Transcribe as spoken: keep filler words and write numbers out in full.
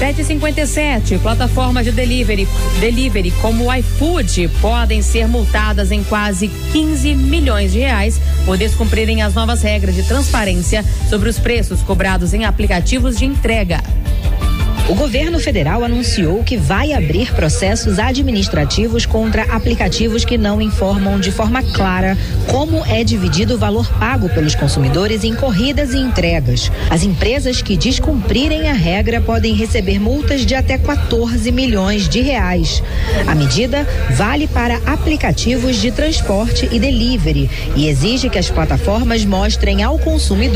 sete e cinquenta e sete, plataformas de delivery, delivery como o iFood podem ser multadas em quase quinze milhões de reais por descumprirem as novas regras de transparência sobre os preços cobrados em aplicativos de entrega. O governo federal anunciou que vai abrir processos administrativos contra aplicativos que não informam de forma clara como é dividido o valor pago pelos consumidores em corridas e entregas. As empresas que descumprirem a regra podem receber multas de até quatorze milhões de reais. A medida vale para aplicativos de transporte e delivery e exige que as plataformas mostrem ao consumidor